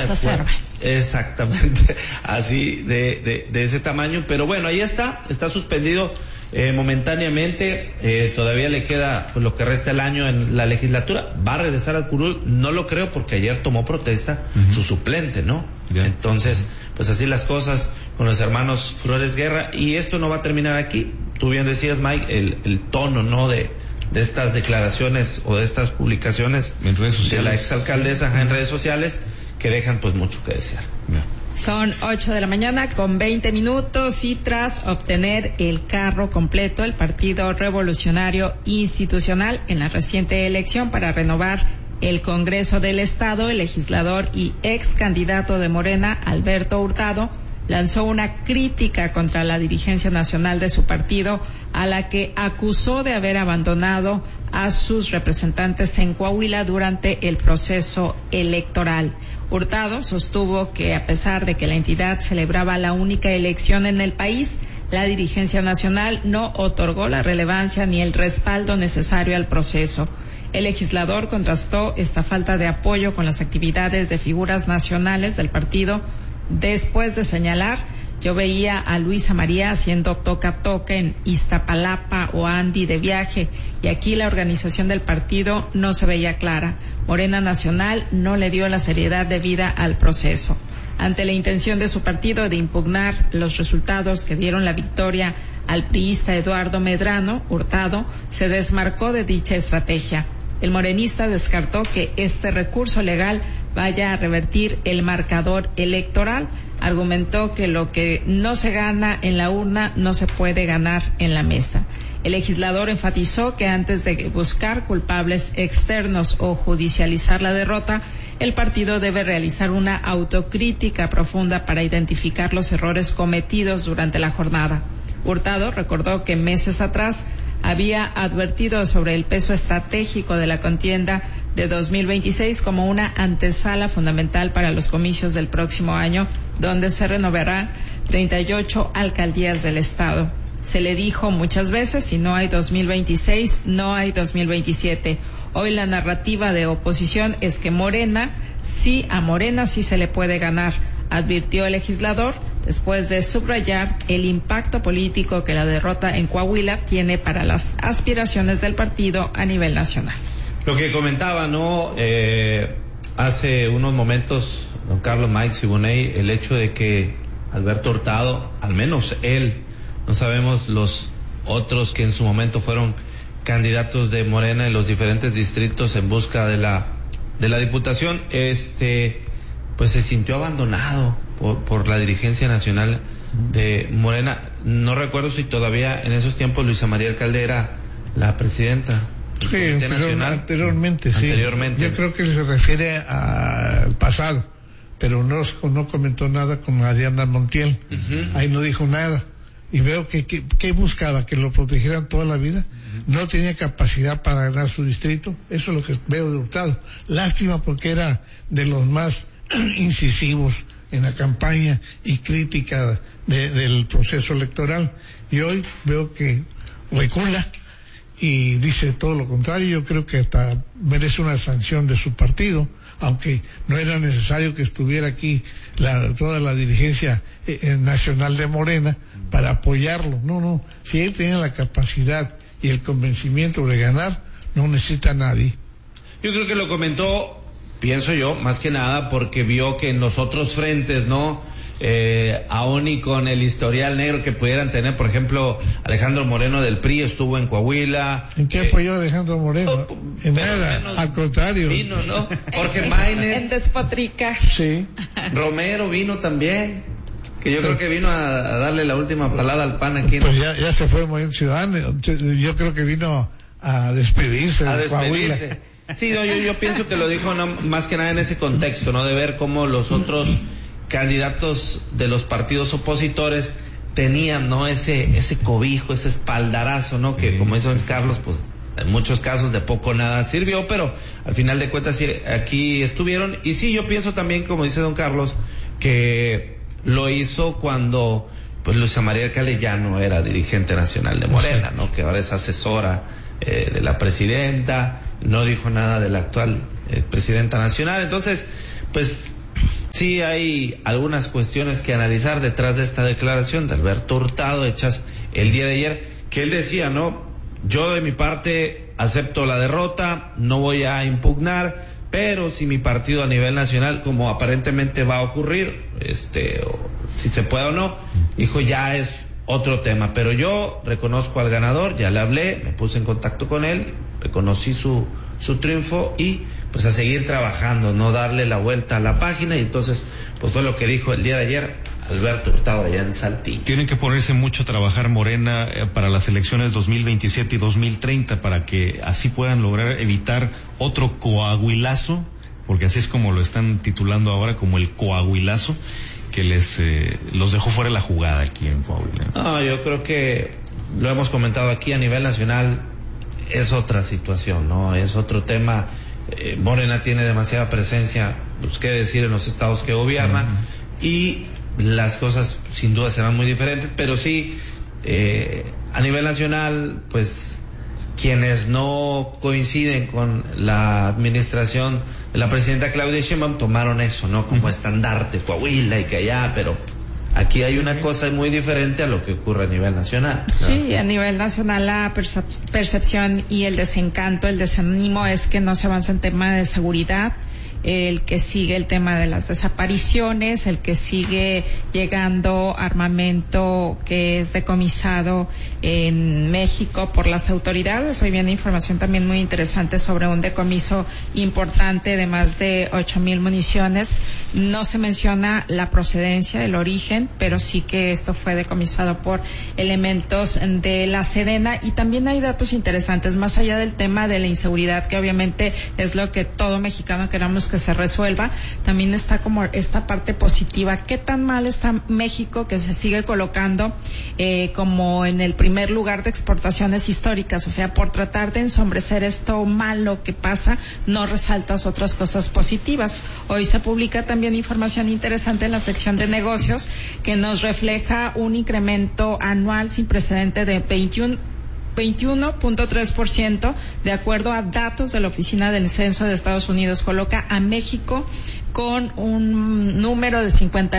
exacerba. Exactamente, así de ese tamaño, pero bueno, ahí está suspendido momentáneamente, todavía le queda pues, lo que resta el año en la legislatura. Va a regresar al curul, no lo creo, porque ayer tomó protesta su suplente, ¿no? Bien. Entonces, pues así las cosas con los hermanos Flores Guerra, y esto no va a terminar aquí. Tú bien decías, Mike, el tono, ¿no? de estas declaraciones o de estas publicaciones en redes sociales, de la exalcaldesa en redes sociales, que dejan pues mucho que desear. Bien. Son 8:20 a.m. y tras obtener el carro completo, el Partido Revolucionario Institucional en la reciente elección para renovar el Congreso del Estado, el legislador y ex candidato de Morena, Alberto Hurtado, lanzó una crítica contra la dirigencia nacional de su partido, a la que acusó de haber abandonado a sus representantes en Coahuila durante el proceso electoral. Hurtado sostuvo que a pesar de que la entidad celebraba la única elección en el país, la dirigencia nacional no otorgó la relevancia ni el respaldo necesario al proceso. El legislador contrastó esta falta de apoyo con las actividades de figuras nacionales del partido, después de señalar: yo veía a Luisa María haciendo toca-toca en Iztapalapa o a Andy de viaje, y aquí la organización del partido no se veía clara. Morena Nacional no le dio la seriedad debida al proceso. Ante la intención de su partido de impugnar los resultados que dieron la victoria al priista Eduardo Medrano, Hurtado se desmarcó de dicha estrategia. El morenista descartó que este recurso legal vaya a revertir el marcador electoral. Argumentó que lo que no se gana en la urna no se puede ganar en la mesa. El legislador enfatizó que antes de buscar culpables externos o judicializar la derrota, el partido debe realizar una autocrítica profunda para identificar los errores cometidos durante la jornada. Hurtado recordó que meses atrás había advertido sobre el peso estratégico de la contienda de 2026 como una antesala fundamental para los comicios del próximo año, donde se renovarán 38 alcaldías del estado. Se le dijo muchas veces: si no hay 2026, no hay 2027. Hoy la narrativa de oposición es que a Morena sí se le puede ganar, advirtió el legislador, después de subrayar el impacto político que la derrota en Coahuila tiene para las aspiraciones del partido a nivel nacional. Lo que comentaba, ¿no? Hace unos momentos, don Carlos, Mike Siboney, el hecho de que Alberto Hurtado, al menos él, no sabemos los otros que en su momento fueron candidatos de Morena en los diferentes distritos en busca de la diputación, pues se sintió abandonado por la dirigencia nacional de Morena. No recuerdo si todavía en esos tiempos Luisa María Alcalde era la presidenta del Comité Nacional. Anteriormente, sí. Yo creo que se refiere al pasado, pero no comentó nada con Mariana Montiel. Ahí no dijo nada. Y veo que buscaba, que lo protegieran toda la vida. No tenía capacidad para ganar su distrito. Eso es lo que veo de Hurtado. Lástima, porque era de los más incisivos en la campaña y crítica del proceso electoral, y hoy veo que recula y dice todo lo contrario. Yo creo que hasta merece una sanción de su partido, aunque no era necesario que estuviera aquí toda la dirigencia nacional de Morena para apoyarlo. No, si él tiene la capacidad y el convencimiento de ganar, no necesita a nadie. Yo creo que lo comentó, pienso yo, más que nada porque vio que en los otros frentes, ¿no? Aún y con el historial negro que pudieran tener, por ejemplo, Alejandro Moreno del PRI estuvo en Coahuila. ¿En qué apoyó Alejandro Moreno? En nada, al contrario. Vino, ¿no? Jorge Maínez. En despotricar. Sí. Romero vino también, que yo creo que vino a darle la última palada al PAN aquí, ¿no? Pues ya se fue Movimiento Ciudadano. Yo creo que vino a despedirse. Sí, no, yo pienso que lo dijo más que nada en ese contexto, ¿no? De ver cómo los otros candidatos de los partidos opositores tenían, ¿no? Ese cobijo, ese espaldarazo, ¿no? Que como dice don Carlos, pues en muchos casos de poco nada sirvió, pero al final de cuentas sí, aquí estuvieron. Y sí, yo pienso también, como dice don Carlos, que lo hizo cuando pues Luisa María Alcalde ya no era dirigente nacional de Morena, ¿no? Que ahora es asesora de la presidenta, no dijo nada de la actual presidenta nacional. Entonces, pues sí hay algunas cuestiones que analizar detrás de esta declaración de Alberto Hurtado hechas el día de ayer, que él decía, ¿no? Yo de mi parte acepto la derrota, no voy a impugnar, pero si mi partido a nivel nacional, como aparentemente va a ocurrir, o si se puede o no, dijo, ya es otro tema, pero yo reconozco al ganador, ya le hablé, me puse en contacto con él, reconocí su triunfo y pues a seguir trabajando, no darle la vuelta a la página, y entonces pues fue lo que dijo el día de ayer Alberto Hurtado allá en Saltillo. Tienen que ponerse mucho a trabajar Morena para las elecciones 2027 y 2030 para que así puedan lograr evitar otro coahuilazo, porque así es como lo están titulando ahora, como el coahuilazo que los dejó fuera de la jugada aquí en Coahuila. No, yo creo que lo hemos comentado aquí a nivel nacional, es otra situación, ¿no? Es otro tema. Morena tiene demasiada presencia, pues qué decir, en los estados que gobierna, y las cosas sin duda serán muy diferentes, pero sí, a nivel nacional, pues quienes no coinciden con la administración de la presidenta Claudia Sheinbaum tomaron eso, ¿no? Como estandarte, Coahuila y que allá, pero aquí hay una cosa muy diferente a lo que ocurre a nivel nacional. Sí, a nivel nacional la percepción y el desencanto, el desánimo es que no se avanza en tema de seguridad, el que sigue el tema de las desapariciones, el que sigue llegando armamento que es decomisado en México por las autoridades. Hoy viene información también muy interesante sobre un decomiso importante de más de 8,000 municiones. No se menciona la procedencia, el origen, pero sí que esto fue decomisado por elementos de la Sedena. Y también hay datos interesantes, más allá del tema de la inseguridad, que obviamente es lo que todo mexicano queramos que se resuelva. También está como esta parte positiva. ¿Qué tan mal está México, que se sigue colocando como en el primer lugar de exportaciones históricas? O sea, por tratar de ensombrecer esto malo que pasa, no resaltas otras cosas positivas. Hoy se publica también información interesante en la sección de negocios que nos refleja un incremento anual sin precedente de 21.3%, de acuerdo a datos de la Oficina del Censo de Estados Unidos. Coloca a México con un número de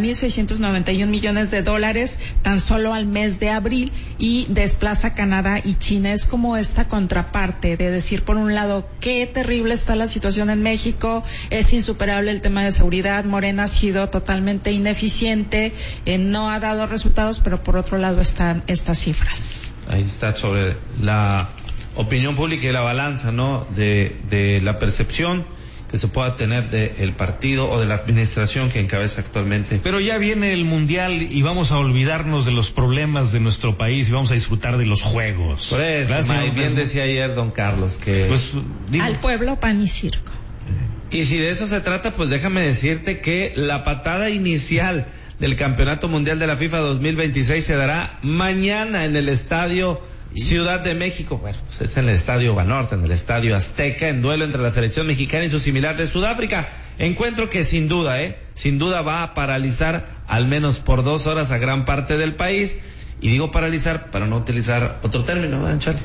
50.691 millones de dólares tan solo al mes de abril, y desplaza a Canadá y China. Es como esta contraparte de decir, por un lado, qué terrible está la situación en México, es insuperable el tema de seguridad, Morena ha sido totalmente ineficiente, no ha dado resultados, pero por otro lado están estas cifras. Ahí está, sobre la opinión pública y la balanza, ¿no? De la percepción que se pueda tener del partido o de la administración que encabeza actualmente. Pero ya viene el Mundial y vamos a olvidarnos de los problemas de nuestro país y vamos a disfrutar de los juegos. Por eso, bien decía ayer don Carlos que... Pues, al pueblo pan y circo. Y si de eso se trata, pues déjame decirte que la patada inicial del Campeonato Mundial de la FIFA 2026 se dará mañana en el Estadio Ciudad de México. Bueno, pues es en el Estadio Banorte, en el Estadio Azteca, en duelo entre la selección mexicana y su similar de Sudáfrica. Encuentro que sin duda va a paralizar al menos por 2 horas a gran parte del país. Y digo paralizar para no utilizar otro término, ¿verdad, Charlie?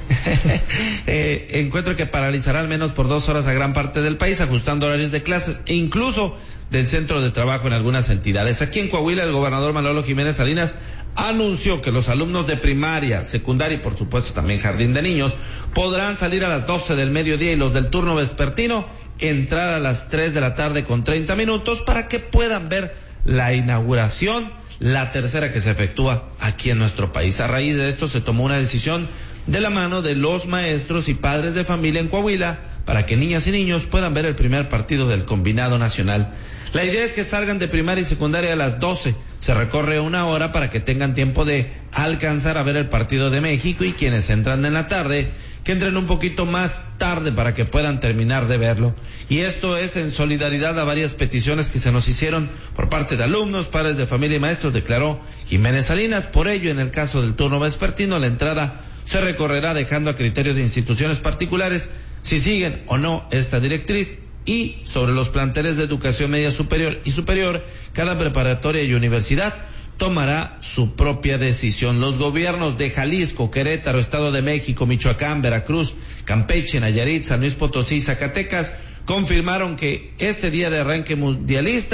Encuentro que paralizará al menos por 2 horas a gran parte del país, ajustando horarios de clases e incluso del centro de trabajo en algunas entidades. Aquí en Coahuila, el gobernador Manolo Jiménez Salinas anunció que los alumnos de primaria, secundaria y por supuesto también jardín de niños podrán salir a las 12 del mediodía y los del turno vespertino entrar a las 3 de la tarde con 30 minutos para que puedan ver la inauguración, la tercera que se efectúa aquí en nuestro país. A raíz de esto se tomó una decisión de la mano de los maestros y padres de familia en Coahuila para que niñas y niños puedan ver el primer partido del combinado nacional. La idea es que salgan de primaria y secundaria a las 12. Se recorre 1 hora para que tengan tiempo de alcanzar a ver el partido de México, y quienes entran en la tarde, que entren un poquito más tarde para que puedan terminar de verlo. Y esto es en solidaridad a varias peticiones que se nos hicieron por parte de alumnos, padres de familia y maestros, declaró Jiménez Salinas. Por ello, en el caso del turno vespertino, la entrada se recorrerá dejando a criterio de instituciones particulares si siguen o no esta directriz. Y sobre los planteles de educación media superior y superior, cada preparatoria y universidad tomará su propia decisión. Los gobiernos de Jalisco, Querétaro, Estado de México, Michoacán, Veracruz, Campeche, Nayarit, San Luis Potosí y Zacatecas confirmaron que este día de arranque mundialista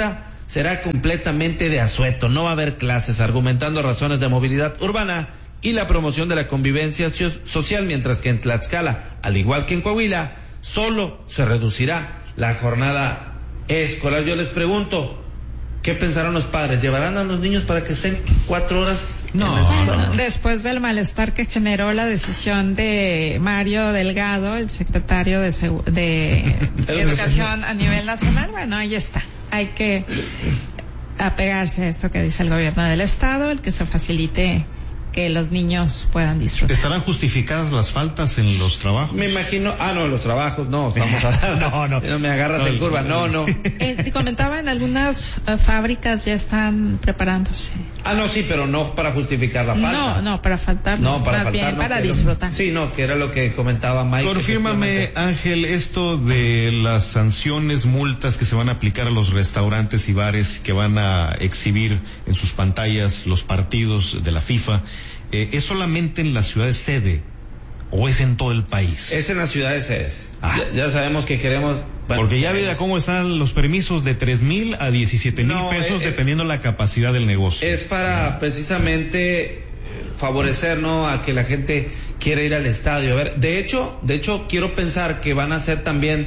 será completamente de asueto, no va a haber clases, argumentando razones de movilidad urbana y la promoción de la convivencia social, mientras que en Tlaxcala, al igual que en Coahuila, solo se reducirá la jornada escolar. Yo les pregunto, ¿qué pensaron los padres? ¿Llevarán a los niños para que estén 4 horas? No. Después del malestar que generó la decisión de Mario Delgado, el secretario de Educación a nivel nacional, bueno, ahí está. Hay que apegarse a esto que dice el gobierno del estado, el que se facilite que los niños puedan disfrutar. ¿Estarán justificadas las faltas en los trabajos? Me imagino, los trabajos, no, estamos hablando, no me agarras en curva, no. Comentaba, en algunas fábricas ya están preparándose. No, sí, pero no para justificar la falta. No, para faltar, para disfrutar. Sí, que era lo que comentaba Mike. Confírmame, Ángel, esto de las sanciones, multas que se van a aplicar a los restaurantes y bares que van a exhibir en sus pantallas los partidos de la FIFA. ¿Es solamente en las ciudades sede o es en todo el país? Es en las ciudades sedes. Ya sabemos que queremos... Porque ya ve cómo están los permisos de 3,000 a 17,000 pesos dependiendo la capacidad del negocio. Es para precisamente favorecer, a que la gente quiera ir al estadio. A ver, de hecho quiero pensar que van a hacer también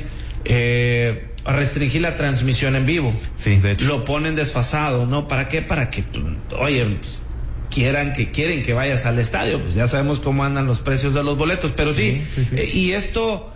a restringir la transmisión en vivo. Sí, de hecho. Lo ponen desfasado, ¿no? ¿Para qué? Para que, quieren que vayas al estadio, pues ya sabemos cómo andan los precios de los boletos, pero sí. Y esto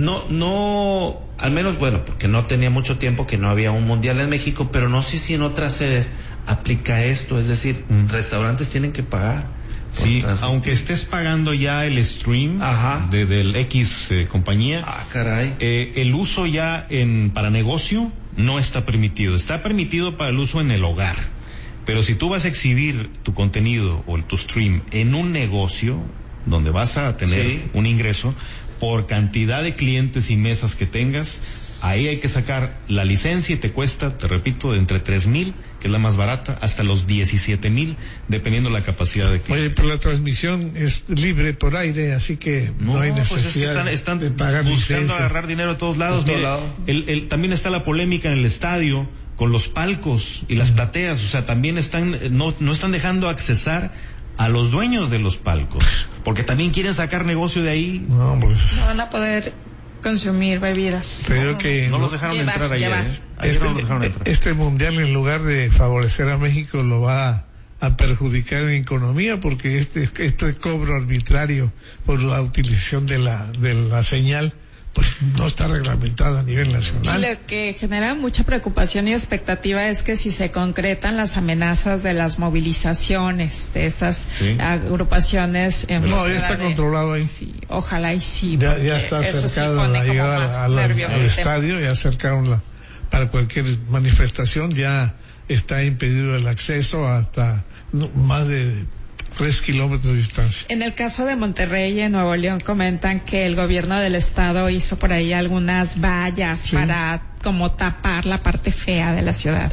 no, al menos, porque no tenía mucho tiempo que no había un mundial en México, pero no sé si en otras sedes aplica esto, es decir, restaurantes tienen que pagar. Sí, aunque estés pagando ya el stream del X compañía, caray. El uso ya para negocio no está permitido, está permitido para el uso en el hogar. Pero si tú vas a exhibir tu contenido o tu stream en un negocio donde vas a tener un ingreso, por cantidad de clientes y mesas que tengas, ahí hay que sacar la licencia y te cuesta, te repito, de entre 3,000, que es la más barata, hasta los 17,000, dependiendo la capacidad de clientes. Oye, pero la transmisión es libre por aire, así que no hay necesidad pues es que están de pagar buscando licencias. agarrar dinero de todos lados. También está la polémica en el estadio con los palcos y las plateas, o sea, también no están dejando accesar a los dueños de los palcos, porque también quieren sacar negocio de ahí. No van a poder consumir bebidas. Pero que no los dejaron entrar ayer. Este mundial, en lugar de favorecer a México, lo va a perjudicar en economía, porque este cobro arbitrario por la utilización de la señal, pues no está reglamentada a nivel nacional. Y lo que genera mucha preocupación y expectativa es que si se concretan las amenazas de las movilizaciones de estas agrupaciones ya está controlado ahí. Sí, ojalá y sí. Ya está acercada la llegada al estadio, ya acercaron para cualquier manifestación, ya está impedido el acceso hasta más de 3 kilómetros de distancia. En el caso de Monterrey y en Nuevo León comentan que el gobierno del estado hizo por ahí algunas vallas para como tapar la parte fea de la ciudad.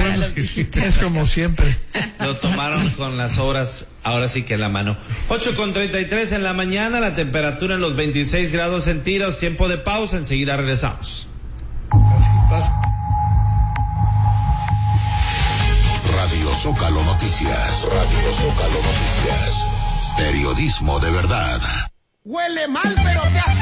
Es como siempre. Lo tomaron con las obras, ahora sí que en la mano. 8:33 en la mañana, la temperatura en los 26 grados centígrados, tiempo de pausa, enseguida regresamos. Así pasa. Radio Zócalo Noticias. Radio Zócalo Noticias. Periodismo de verdad. Huele mal, pero te hace